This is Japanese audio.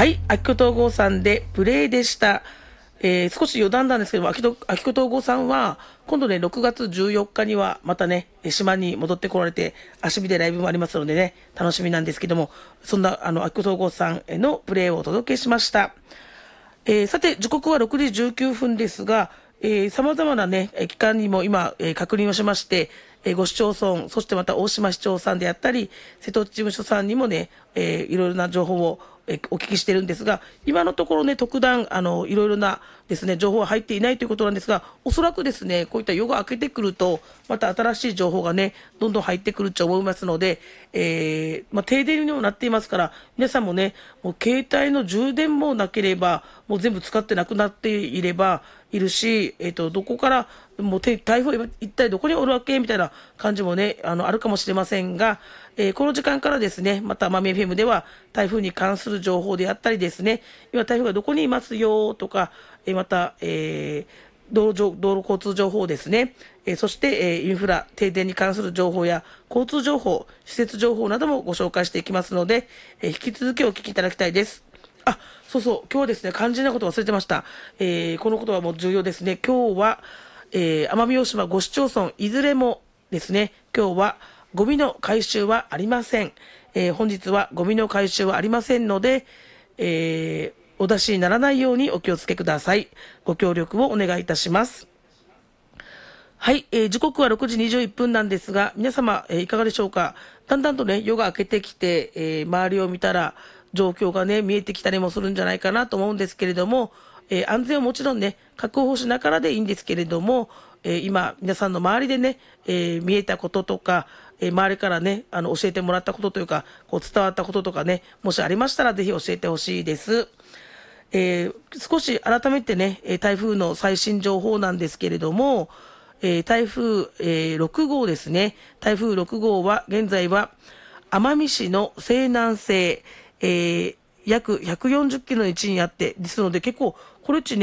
はい、秋子東郷さんでプレイでした。少し余談なんですけども、秋子東郷さんは今度ね、6月14日にはまたね、島に戻ってこられて、足火でライブもありますのでね、楽しみなんですけども、そんな秋子東郷さんへのプレイをお届けしました。さて、時刻は6時19分ですが、様々なね、機関にも今、確認をしまして、ご市町村、そしてまた大島市長さんであったり、瀬戸内事務所さんにもね、いろいろな情報をお聞きしてるんですが、今のところね、特段、いろいろなですね、情報は入っていないということなんですが、おそらくですね、こういった夜が明けてくると、また新しい情報がね、どんどん入ってくると思いますので、停電にもなっていますから、皆さんもね、もう携帯の充電もなければ、もう全部使ってなくなっていれば、いるし、どこから、もう台風一体どこにおるわけみたいな感じもね、あるかもしれませんが、この時間からですね、また奄美 FM では台風に関する情報であったりですね、今台風がどこにいますよとか、また、道路交通情報ですね、そして、インフラ、停電に関する情報や交通情報、施設情報などもご紹介していきますので、引き続きお聞きいただきたいです。あ、そうそう、今日はですね、肝心なこと忘れてました。このことはもう重要ですね。今日は、奄美大島5市町村いずれもですね、今日はゴミの回収はありません。本日はゴミの回収はありませんので、お出しにならないようにお気をつけください。ご協力をお願いいたします。はい、時刻は6時21分なんですが、皆様、いかがでしょうか。だんだんとね、夜が明けてきて、周りを見たら状況がね、見えてきたりもするんじゃないかなと思うんですけれども、安全をもちろんね、確保しながらでいいんですけれども、今、皆さんの周りでね、見えたこととか、周りからね、教えてもらったことというか、こう伝わったこととかね、もしありましたらぜひ教えてほしいです。少し改めてね、台風の最新情報なんですけれども、台風、6号ですね。台風6号は現在は奄美市の西南西、約140キロの位置にあって、ですので結構これっちね、